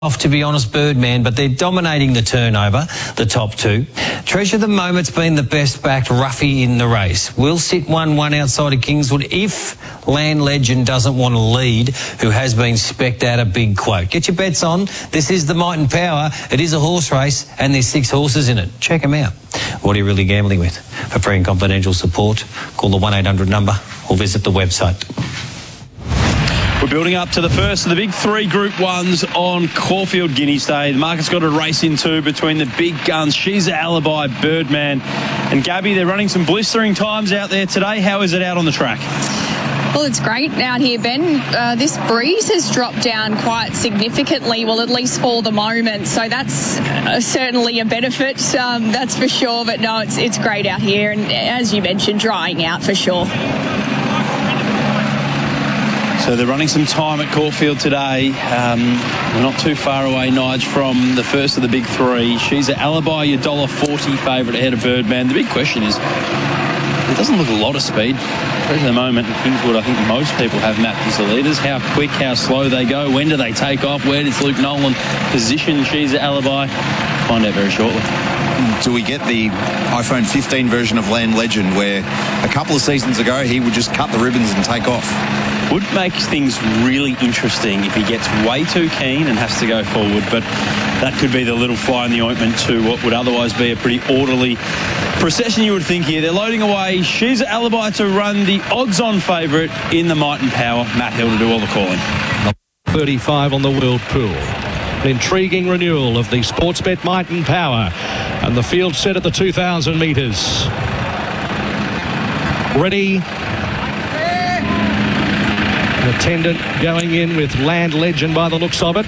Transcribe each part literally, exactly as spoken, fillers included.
Off, to be honest, Birdman, but they're dominating the turnover, the top two. Treasure the Moment's been the best backed roughie in the race. Will sit one one outside of Kingswood if Land Legend doesn't want to lead, who has been specced out a big quote. Get your bets on. This is the Might and Power. It is a horse race and there's six horses in it. Check them out. What are you really gambling with? For free and confidential support, call the one eight hundred number or visit the website. We're building up to the first of the big three Group Ones on Caulfield Guineas Day. The market's got a race in two between the big guns, She's a Alibi, Birdman and Gabby. They're running some blistering times out there today. How is it out on the track? Well, it's great out here, Ben. Uh, this breeze has dropped down quite significantly, well, at least for the moment. So that's uh, certainly a benefit, um, that's for sure. But no, it's, it's great out here. And as you mentioned, drying out for sure. So they're running some time at Caulfield today. Um, we're not too far away, Nige, from the first of the big three. She's an Alibi, your one dollar forty favourite ahead of Birdman. The big question is, it doesn't look a lot of speed. At the moment, Kingswood, I think most people have mapped as the leaders. How quick, how slow they go, when do they take off, where does Luke Nolan position She's an Alibi? Find out very shortly. Do we get the iPhone fifteen version of Land Legend, where a couple of seasons ago he would just cut the ribbons and take off? Would make things really interesting if he gets way too keen and has to go forward, but that could be the little fly in the ointment to what would otherwise be a pretty orderly procession, you would think here. They're loading away. She's an Alibi to run the odds-on favourite in the Might and Power. Matt Hill to do all the calling. thirty-five on the World Pool. An intriguing renewal of the Sportsbet Might and Power, and the field set at the two thousand metres. Ready. An attendant going in with Land Legend by the looks of it.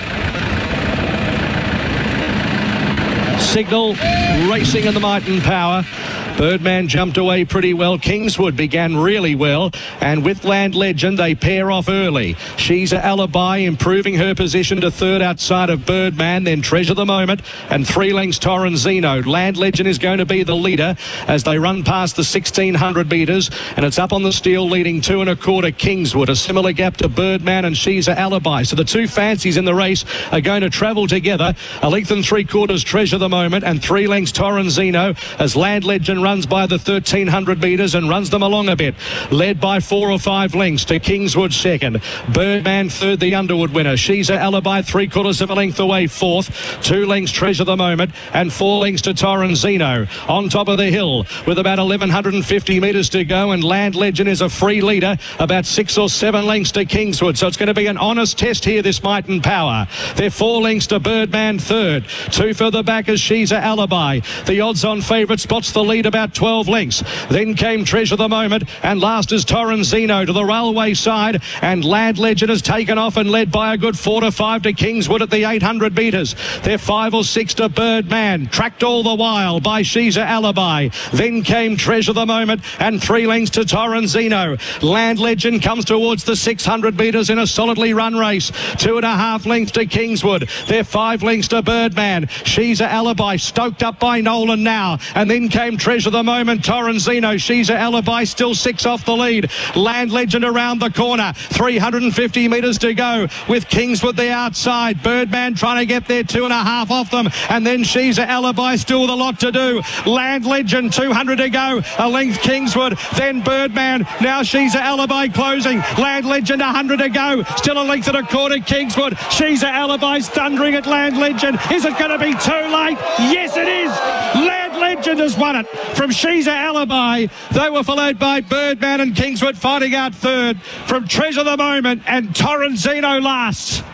Signal racing in the Might and Power. Birdman jumped away pretty well. Kingswood began really well, and with Land Legend they pair off early. She's an Alibi improving her position to third outside of Birdman, then Treasure the Moment and three lengths Torrenzino. Land Legend is going to be the leader as they run past the sixteen hundred metres, and it's up on the steel leading two and a quarter Kingswood, a similar gap to Birdman and She's an Alibi. So the two fancies in the race are going to travel together. A length and three quarters Treasure the Moment and three lengths Torrenzino as Land Legend runs by the thirteen hundred metres and runs them along a bit, led by four or five lengths to Kingswood second. Birdman third, the Underwood winner. She's an Alibi three quarters of a length away fourth. Two lengths Treasure the Moment and four lengths to Torrenzino. On top of the hill with about eleven fifty metres to go, and Land Legend is a free leader, about six or seven lengths to Kingswood. So it's going to be an honest test here, this Might and Power. They're four lengths to Birdman third. Two further back as She's an Alibi. The odds-on favourite spots the lead about twelve lengths. Then came Treasure the Moment, and last is Torrenzino to the railway side, and Land Legend has taken off and led by a good four to five to Kingswood at the eight hundred metres. They're five or six to Birdman, tracked all the while by She's an Alibi. Then came Treasure the Moment and three lengths to Torrenzino. Land Legend comes towards the six hundred metres in a solidly run race. Two and a half lengths to Kingswood. They're five lengths to Birdman. She's an Alibi, stoked up by Nolan now, and then came Treasure the Moment. Torrenzino, She's an Alibi, still six off the lead. Land Legend around the corner, three hundred fifty metres to go with Kingswood the outside. Birdman trying to get there, two and a half off them, and then She's an Alibi, still the lot to do. Land Legend, two hundred to go, a length Kingswood, then Birdman, now She's an Alibi closing. Land Legend, one hundred to go, still a length and a quarter Kingswood. She's an Alibi's thundering at Land Legend. Is it going to be too late? Yes, it is. Land Legend has won it from She's an Alibi. They were followed by Birdman and Kingswood fighting out third from Treasure the Moment and Torrenzino last.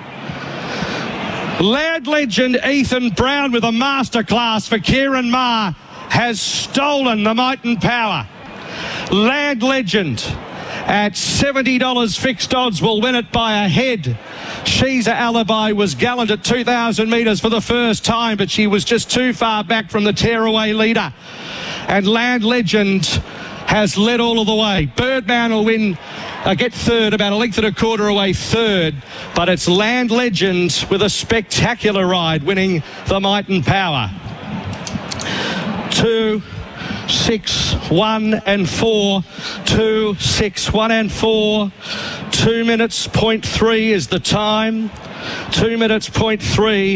Land Legend, Ethan Brown with a masterclass for Kieran Maher has stolen the Might and Power. Land Legend at seventy dollars fixed odds will win it by a head. She's an Alibi was gallant at two thousand metres for the first time, but she was just too far back from the tearaway leader. And Land Legend has led all of the way. Birdman will win, uh, get third, about a length and a quarter away third, but it's Land Legend with a spectacular ride winning the Might and Power. Two, six, one and four. Two, six, one and four. Two minutes, point three is the time. Two minutes, point three.